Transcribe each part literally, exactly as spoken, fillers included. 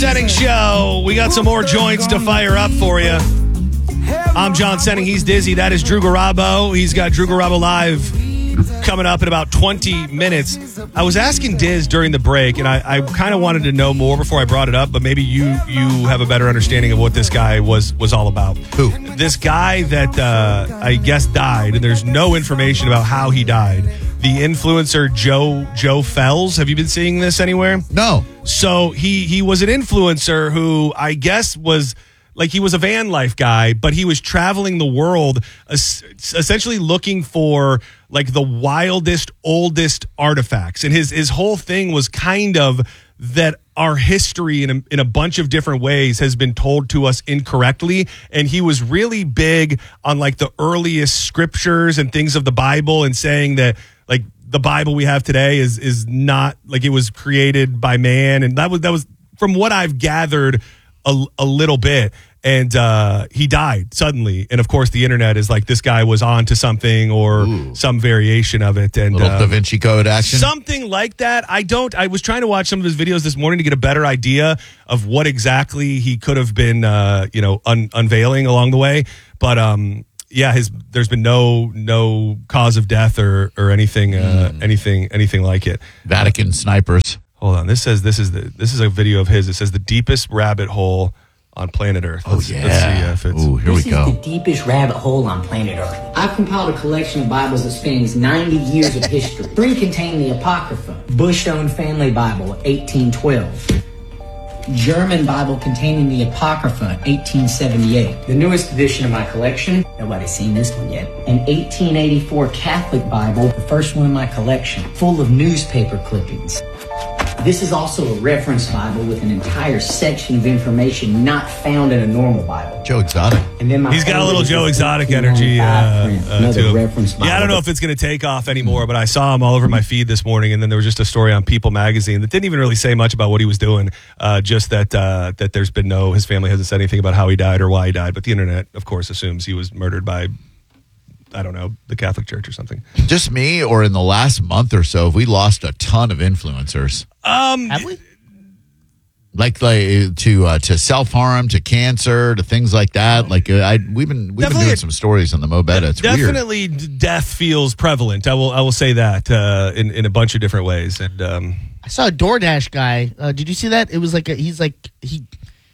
Senning Show. We got some more joints to fire up for you. I'm John Senning. He's Dizzy. That is Drew Garabo. He's got Drew Garabo Live coming up in about twenty minutes. I was asking Diz during the break, and I, I kind of wanted to know more before I brought it up, but maybe you you have a better understanding of what this guy was was all about. Who? This guy that uh, I guess died, and there's no information about how he died. The influencer Joe Joe Fells. Have you been seeing this anywhere? No. So he he was an influencer who I guess was like he was a van life guy, but he was traveling the world, es- essentially looking for like the wildest, oldest artifacts. And his his whole thing was kind of that our history in a, in a bunch of different ways has been told to us incorrectly. And he was really big on like the earliest scriptures and things of the Bible and saying that like the Bible we have today is is not like it was created by man. And that was that was from what I've gathered a, a little bit. And uh, he died suddenly. And of course, the internet is like, this guy was on to something or Ooh. some variation of it. And little uh, Da Vinci Code action. Something like that. I don't, I was trying to watch some of his videos this morning to get a better idea of what exactly he could have been, uh, you know, un- unveiling along the way. But, um, yeah, his there's been no no cause of death or or anything uh, mm. anything anything like it. Vatican uh, snipers. Hold on. This says this is the this is a video of his. It says the deepest rabbit hole on planet Earth. Let's, oh yeah. Let's see if it's. Ooh, here this we go. This is the deepest rabbit hole on planet Earth. I've compiled a collection of Bibles that spans ninety years of history. Three contain the Apocrypha, Bush-owned Family Bible, eighteen twelve. German Bible containing the Apocrypha, eighteen seventy-eight. The newest edition of my collection, nobody's seen this one yet, an eighteen eighty-four Catholic Bible, the first one in my collection, full of newspaper clippings. This is also a reference Bible with an entire section of information not found in a normal Bible. Joe Exotic. And then my He's got a little Joe Exotic energy uh, uh, to him. Reference Bible. Yeah, I don't know if it's going to take off anymore, but I saw him all over my feed this morning, and then there was just a story on People magazine that didn't even really say much about what he was doing, uh, just that uh, that there's been no, his family hasn't said anything about how he died or why he died, but the internet, of course, assumes he was murdered by, I don't know, the Catholic Church or something. Just me, or in the last month or so, we lost a ton of influencers. Um, Have we? Like, like to uh, to self harm, to cancer, to things like that. Like uh, I, we've been we've been doing some stories on the Mo Betta. It's definitely weird. Death feels prevalent. I will I will say that uh, in in a bunch of different ways. And um, I saw a DoorDash guy. Uh, did you see that? It was like a, he's like he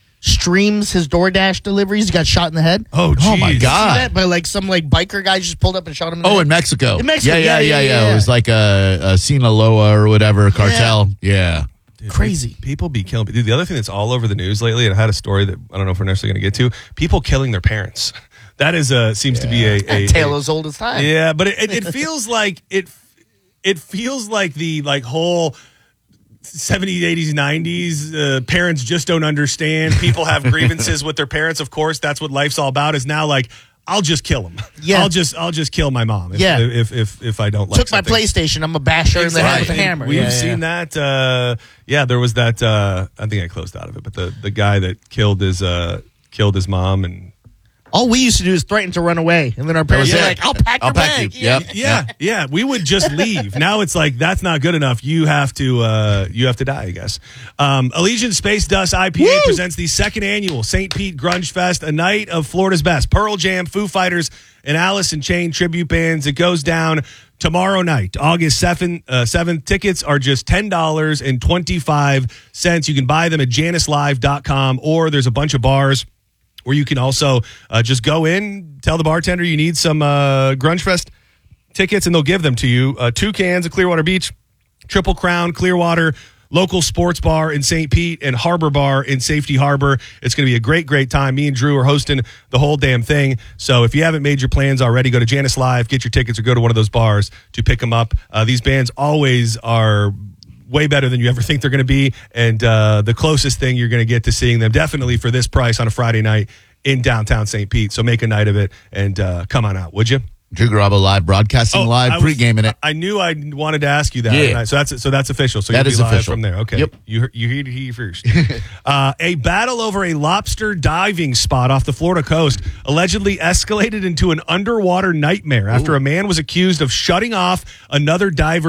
streams his DoorDash deliveries. He got shot in the head. Oh, geez. Oh my God! See that? But like some like biker guy just pulled up and shot him in the oh, head. in Mexico. In Mexico, yeah, yeah, yeah, yeah. yeah, yeah. yeah. It was like a, a Sinaloa or whatever cartel. Yeah. yeah. Dude, crazy. People be killing. Dude, the other thing that's all over the news lately, and I had a story that I don't know if we're necessarily going to get to. People killing their parents. That is a seems yeah. to be a, a, a tale as old as time. Yeah, but it, it, it feels like it. It feels like the like whole seventies, eighties, nineties. Uh, parents just don't understand. People have grievances with their parents. Of course, that's what life's all about. Is now like, I'll just kill them. Yeah. I'll just I'll just kill my mom. If, yeah. If if if I don't like Took something. my PlayStation. I'm a bash her exactly. in the head with a hammer. We've yeah, seen yeah. that. Uh, yeah, there was that. Uh, I think I closed out of it, but the, the guy that killed his uh, killed his mom and. All we used to do is threaten to run away, and then our parents were yeah. like, "I'll pack I'll your pack bag." you. Yep. Yeah, yeah. We would just leave. Now it's like that's not good enough. You have to, uh, you have to die. I guess. Um, Allegiant Space Dust I P A Woo! presents the second annual Saint Pete Grunge Fest, a night of Florida's best. Pearl Jam, Foo Fighters, and Alice in Chains tribute bands. It goes down tomorrow night, August seventh. Uh, seventh. Tickets are just ten dollars and twenty-five cents. You can buy them at janice live dot com, or there's a bunch of bars where you can also uh, just go in, tell the bartender you need some uh, Grunge Fest tickets, and they'll give them to you. Uh, two cans of Clearwater Beach, Triple Crown, Clearwater, local sports bar in Saint Pete, and Harbor Bar in Safety Harbor. It's going to be a great, great time. Me and Drew are hosting the whole damn thing. So if you haven't made your plans already, go to Janice Live, get your tickets, or go to one of those bars to pick them up. Uh, these bands always are way better than you ever think they're going to be, and uh, the closest thing you're going to get to seeing them, definitely for this price on a Friday night in downtown Saint Pete. So make a night of it, and uh, come on out, would you? Drew Garabo live, broadcasting oh, live, was, pre-gaming it. I knew I wanted to ask you that. Yeah. I, so that's so that's official. So that you'll is be live official from there. Okay. Yep. You heard, you heard it here first. uh, a battle over a lobster diving spot off the Florida coast allegedly escalated into an underwater nightmare after Ooh. a man was accused of shutting off another diver's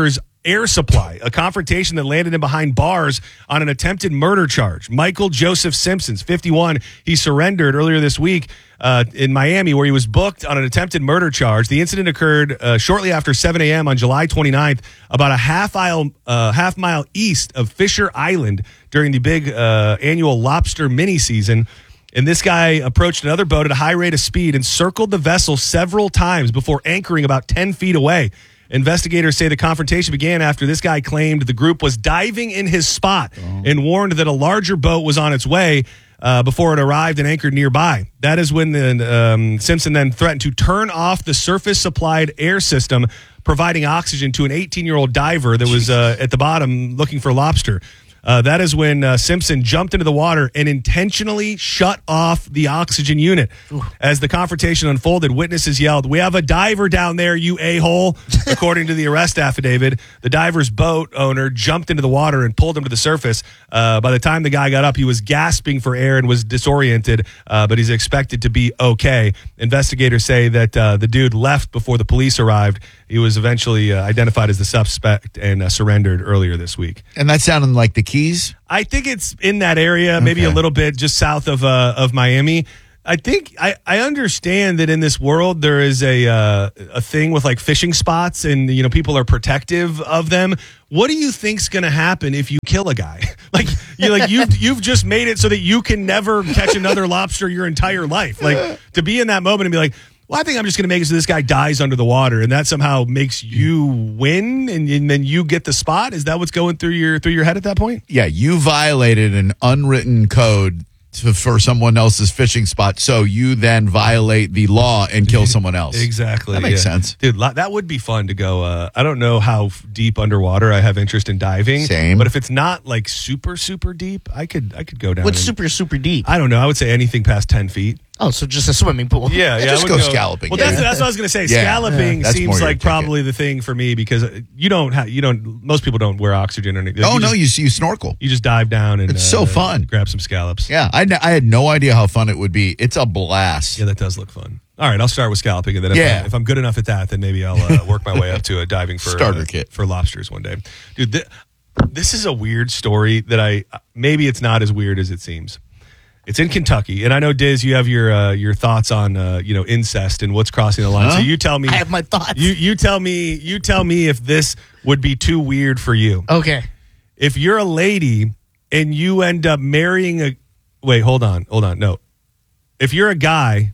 air supply, a confrontation that landed him behind bars on an attempted murder charge. Michael Joseph Simpson's fifty-one. He surrendered earlier this week uh, in Miami, where he was booked on an attempted murder charge. The incident occurred uh, shortly after seven a.m. on July twenty-ninth, about a half mile, uh, half mile east of Fisher Island during the big uh, annual lobster mini season. And this guy approached another boat at a high rate of speed and circled the vessel several times before anchoring about ten feet away. Investigators say the confrontation began after this guy claimed the group was diving in his spot oh. and warned that a larger boat was on its way uh, before it arrived and anchored nearby. That is when the, um, Simpson then threatened to turn off the surface-supplied air system, providing oxygen to an eighteen-year-old diver that was uh, at the bottom looking for lobster. Uh, that is when uh, Simpson jumped into the water and intentionally shut off the oxygen unit. Ooh. As the confrontation unfolded, witnesses yelled, "We have a diver down there, you a-hole." According to the arrest affidavit, the diver's boat owner jumped into the water and pulled him to the surface. Uh, by the time the guy got up, he was gasping for air and was disoriented, uh, but he's expected to be okay. Investigators say that uh, the dude left before the police arrived. He was eventually uh, identified as the suspect and uh, surrendered earlier this week. And that sounded like the Keys? I think it's in that area, maybe okay. a little bit just south of uh, of Miami. I think I, I understand that in this world there is a uh, a thing with like fishing spots, and you know people are protective of them. What do you think's going to happen if you kill a guy? Like you like you've you've just made it so that you can never catch another lobster your entire life. Like to be in that moment and be like, well, I think I'm just going to make it so this guy dies under the water, and that somehow makes you win, and, and then you get the spot. Is that what's going through your through your head at that point? Yeah, you violated an unwritten code to, for someone else's fishing spot, so you then violate the law and kill someone else. Exactly. That makes yeah. sense. Dude, that would be fun to go. Uh, I don't know how deep underwater I have interest in diving. Same. But if it's not like super, super deep, I could I could go down. What's and, super, super deep? I don't know. I would say anything past ten feet. Oh, so just a swimming pool. Yeah, yeah. Just I go, would go scalloping. Well, yeah. that's, that's what I was going to say. Yeah. Scalloping Yeah. seems like probably the thing for me because you don't have, you don't, most people don't wear oxygen or anything. Oh, you no, just, you you snorkel. You just dive down and it's uh, so fun. Grab some scallops. Yeah, I, I had no idea how fun it would be. It's a blast. Yeah, that does look fun. All right, I'll start with scalloping, and then if, yeah. I, if I'm good enough at that, then maybe I'll uh, work my way up to a diving for starter uh, kit for lobsters one day. Dude, th- this is a weird story that I maybe it's not as weird as it seems. It's in Kentucky, and I know Diz, you have your uh, your thoughts on uh, you know incest and what's crossing the line. Huh? So you tell me. I have my thoughts. You you tell me you tell me if this would be too weird for you. Okay. If you're a lady and you end up marrying a wait, hold on, hold on, no. If you're a guy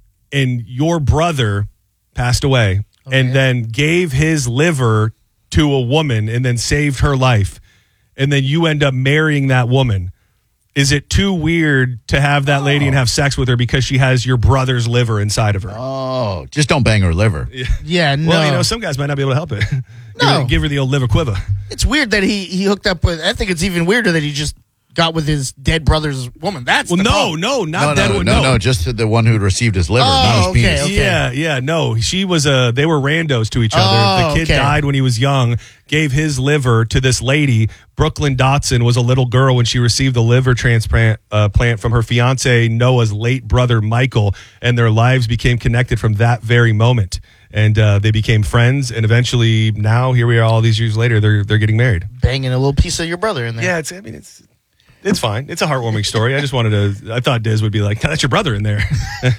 and your brother passed away okay. and then gave his liver to a woman and then saved her life, and then you end up marrying that woman. Is it too weird to have that lady oh. and have sex with her because she has your brother's liver inside of her? Oh, just don't bang her liver. Yeah, yeah no. Well, you know, some guys might not be able to help it. No. give, her, give her the old liver quiver. It's weird that he, he hooked up with, I think it's even weirder that he just got with his dead brother's woman. That's well, the no, problem. no, not no, that no, one. No, no, no, just the one who received his liver, oh, not his okay, penis. okay. Yeah, yeah, no. She was a. They were randos to each other. Oh, the kid okay. died when he was young. Gave his liver to this lady. Brooklyn Dotson was a little girl when she received the liver transplant uh, plant from her fiance Noah's late brother Michael, and their lives became connected from that very moment. And uh, they became friends, and eventually, now here we are, all these years later, they're they're getting married. Banging a little piece of your brother in there. Yeah, it's. I mean, it's. It's fine. It's a heartwarming story. I just wanted to. I thought Diz would be like, "That's your brother in there."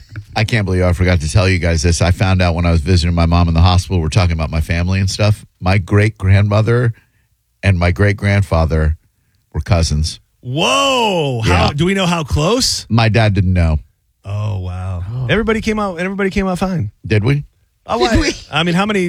I can't believe I forgot to tell you guys this. I found out when I was visiting my mom in the hospital. We're talking about my family and stuff. My great grandmother and my great grandfather were cousins. Whoa! Yeah. How do we know how close? My dad didn't know. Oh wow! Oh. Everybody came out. Everybody came out fine. Did we? Oh, Did we? I mean, how many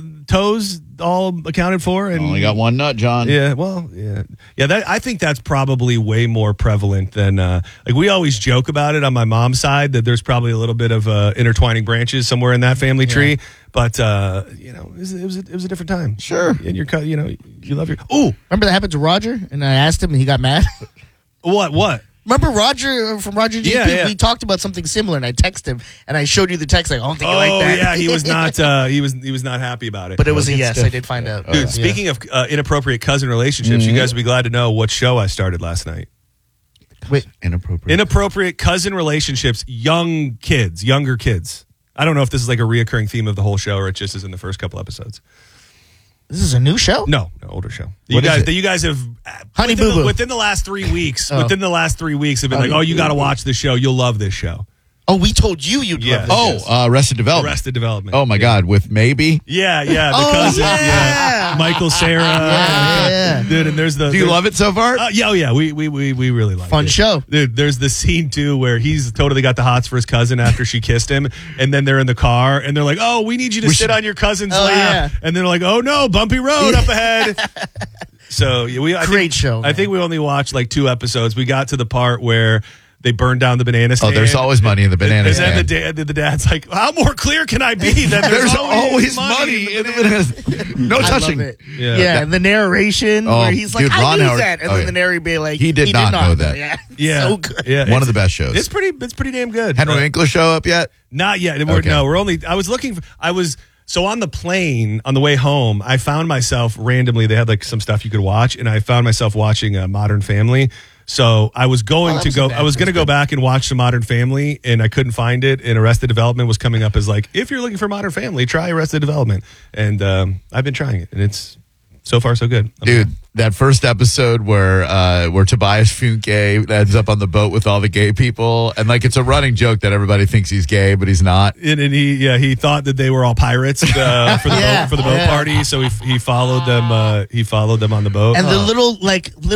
toes all accounted for? And only got one nut, John. Yeah, well, yeah, yeah. That I think that's probably way more prevalent than uh, like we always joke about it on my mom's side that there's probably a little bit of uh, intertwining branches somewhere in that family tree. Yeah. But uh, you know, it was it was a, it was a different time. Sure, and you're you know you love your. Oh, remember that happened to Roger, and I asked him, and he got mad. What? What? Remember Roger from Roger G P? Yeah, yeah. We talked about something similar, and I texted him, and I showed you the text. Like, I don't think you oh, like that. yeah, he was not. Uh, he was he was not happy about it. But it was a yes. Stiff. I did find out. Dude, yeah. speaking of uh, inappropriate cousin relationships, mm-hmm. you guys would be glad to know what show I started last night. Wait, inappropriate. Inappropriate cousin relationships, young kids, younger kids. I don't know if this is like a reoccurring theme of the whole show or it just is in the first couple episodes. This is a new show? No, no, older show. You What is guys, it? that you guys have Honey within Boo the, Boo. within the last three weeks. Oh. Within the last three weeks, have been like, Honey oh, you Boo got to Boo. watch this show. You'll love this show. Oh, we told you you'd Yeah. love this. Oh, Yes. uh, Arrested Development. Arrested Development. Oh my God, with maybe. Yeah, yeah. The Oh, cousin. yeah. Michael Sarah. Yeah, yeah. Dude, and there's the. Do you there's- love it so far? Uh, yeah, oh yeah, we we we we really like Fun it. show. Dude, there's the scene too where he's totally got the hots for his cousin after she kissed him, and then they're in the car and they're like, "Oh, we need you to We sit should- on your cousin's Oh, lap," yeah. and they're like, "Oh no, bumpy road up ahead." So yeah, we I Great think, show, I man. think we only watched like two episodes. We got to the part where they burned down the banana Oh, stand. there's always money in the banana And then the, stand. dad, the dad's like, "How more clear can I be? That There's always money in the banana. No I touching. love it. Yeah. Yeah, and the narration Oh, where he's like, dude, I Ron knew Howard- that. And oh, then yeah. the narrator be like, He did not know that. Yeah. Yeah, So good. Yeah, One of it's- the best shows. It's pretty. It's pretty damn good. Henry Uh, Winkler show up yet? Not yet. We're, Okay. No, we're only. I was looking. For, I was so on the plane on the way home. I found myself randomly. They had like some stuff you could watch, and I found myself watching uh, Modern Family. So I was going Oh, that to wasn't go. bad. I was going to go back and watch some Modern Family, and I couldn't find it. And Arrested Development was coming up as like, if you're looking for Modern Family, try Arrested Development. And um, I've been trying it, and it's so far so good. Dude, that first episode where uh, where Tobias Funke ends up on the boat with all the gay people, and like it's a running joke that everybody thinks he's gay, but he's not. And, and he, yeah, he thought that they were all pirates uh, for the Yeah, boat, for the boat yeah. party. So he he followed them. Uh, he followed them on the boat. And the Oh. little, like, little